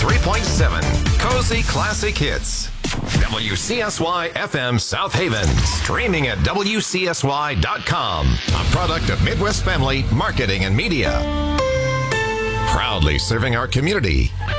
103.7 Cozy Classic Hits. WCSY FM South Haven. Streaming at WCSY.com. A product of Midwest Family Marketing and Media. Proudly serving our community